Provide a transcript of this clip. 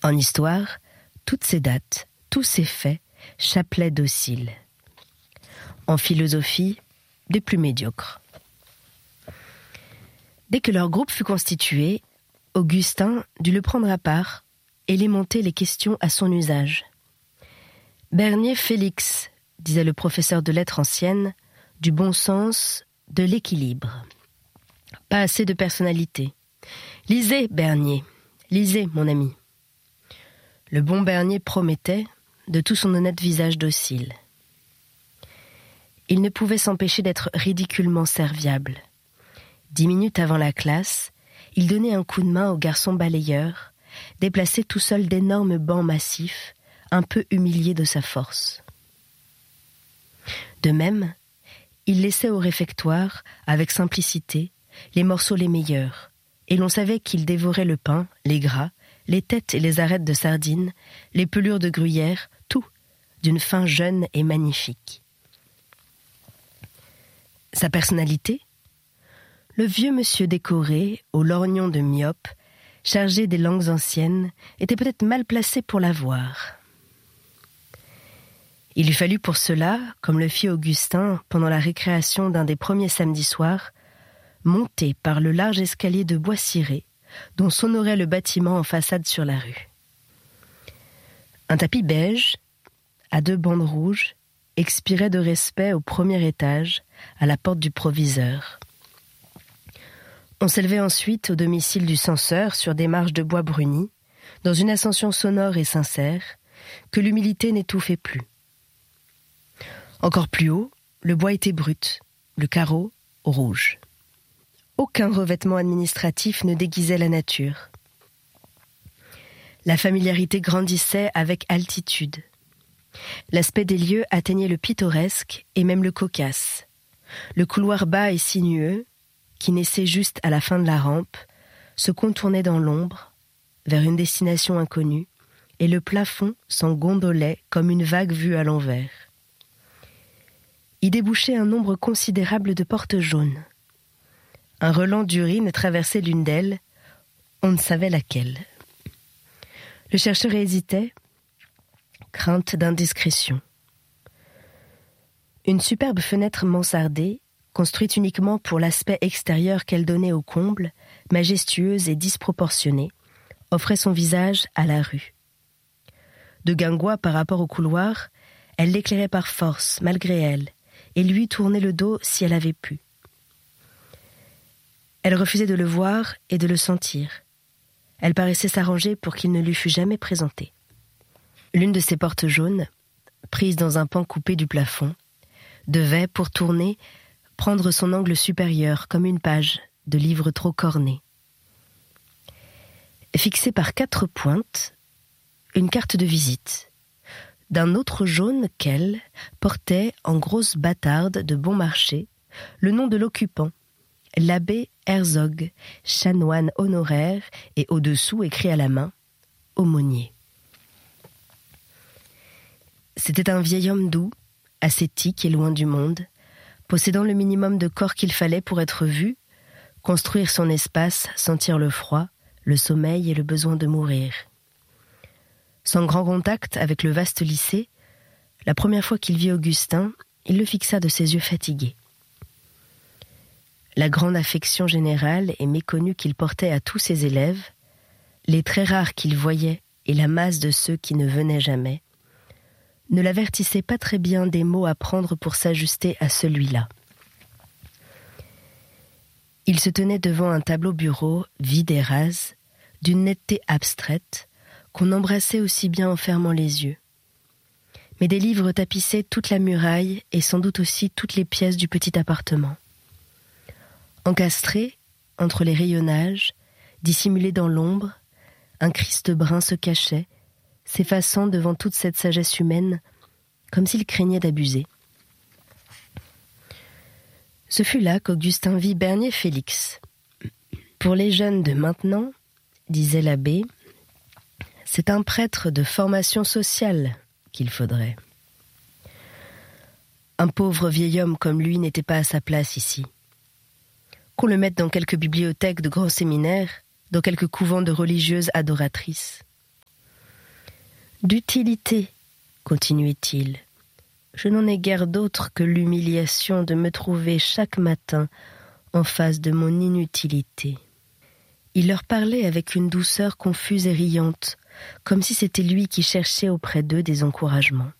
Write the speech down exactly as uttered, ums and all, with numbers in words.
En histoire, toutes ces dates, tous ces faits, chapelaient dociles. En philosophie, des plus médiocres. Dès que leur groupe fut constitué, Augustin dut le prendre à part et élémenter les questions à son usage. « Bernier Félix », disait le professeur de lettres anciennes, « du bon sens, de l'équilibre. Pas assez de personnalité. Lisez, Bernier, lisez, mon ami. » Le bon Bernier promettait, de tout son honnête visage docile. Il ne pouvait s'empêcher d'être ridiculement serviable. Dix minutes avant la classe, il donnait un coup de main au garçon balayeur, déplacé tout seul d'énormes bancs massifs, un peu humilié de sa force. De même, il laissait au réfectoire, avec simplicité, les morceaux les meilleurs, et l'on savait qu'il dévorait le pain, les gras, les têtes et les arêtes de sardines, les pelures de gruyère, tout, d'une faim jeune et magnifique. Sa personnalité ? Le vieux monsieur décoré, au lorgnon de myope, chargé des langues anciennes, était peut-être mal placé pour la voir. Il eût fallu pour cela, comme le fit Augustin pendant la récréation d'un des premiers samedis soirs, monter par le large escalier de bois ciré, dont s'honorait le bâtiment en façade sur la rue. Un tapis beige, à deux bandes rouges, expirait de respect au premier étage, à la porte du proviseur. On s'élevait ensuite au domicile du censeur sur des marches de bois bruni, dans une ascension sonore et sincère, que l'humilité n'étouffait plus. Encore plus haut, le bois était brut, le carreau rouge. Aucun revêtement administratif ne déguisait la nature. La familiarité grandissait avec altitude. L'aspect des lieux atteignait le pittoresque et même le cocasse. Le couloir bas et sinueux, qui naissait juste à la fin de la rampe, se contournait dans l'ombre, vers une destination inconnue, et le plafond s'en gondolait comme une vague vue à l'envers. Y débouchait un nombre considérable de portes jaunes. Un relent d'urine traversait l'une d'elles, on ne savait laquelle. Le chercheur hésitait, crainte d'indiscrétion. Une superbe fenêtre mansardée, construite uniquement pour l'aspect extérieur qu'elle donnait au comble, majestueuse et disproportionnée, offrait son visage à la rue. De guingois par rapport au couloir, elle l'éclairait par force, malgré elle, et lui tournait le dos si elle avait pu. Elle refusait de le voir et de le sentir. Elle paraissait s'arranger pour qu'il ne lui fût jamais présenté. L'une de ces portes jaunes, prise dans un pan coupé du plafond, devait, pour tourner, prendre son angle supérieur comme une page de livre trop corné. Fixée par quatre pointes, une carte de visite, d'un autre jaune qu'elle, portait en grosse bâtarde de bon marché le nom de l'occupant, l'abbé Herzog, chanoine honoraire, et au-dessous, écrit à la main, aumônier. C'était un vieil homme doux, ascétique et loin du monde, possédant le minimum de corps qu'il fallait pour être vu, construire son espace, sentir le froid, le sommeil et le besoin de mourir. Sans grand contact avec le vaste lycée, la première fois qu'il vit Augustin, il le fixa de ses yeux fatigués. La grande affection générale et méconnue qu'il portait à tous ses élèves, les très rares qu'il voyait et la masse de ceux qui ne venaient jamais, ne l'avertissaient pas très bien des mots à prendre pour s'ajuster à celui-là. Il se tenait devant un tableau-bureau vide et rase, d'une netteté abstraite, qu'on embrassait aussi bien en fermant les yeux. Mais des livres tapissaient toute la muraille et sans doute aussi toutes les pièces du petit appartement. Encastré entre les rayonnages, dissimulé dans l'ombre, un Christ brun se cachait, s'effaçant devant toute cette sagesse humaine, comme s'il craignait d'abuser. Ce fut là qu'Augustin vit Bernier Félix. Pour les jeunes de maintenant, disait l'abbé, c'est un prêtre de formation sociale qu'il faudrait. Un pauvre vieil homme comme lui n'était pas à sa place ici. Qu'on le mette dans quelque bibliothèque de grands séminaires, dans quelque couvent de religieuses adoratrices. D'utilité, continuait-il. Je n'en ai guère d'autre que l'humiliation de me trouver chaque matin en face de mon inutilité. Il leur parlait avec une douceur confuse et riante, comme si c'était lui qui cherchait auprès d'eux des encouragements.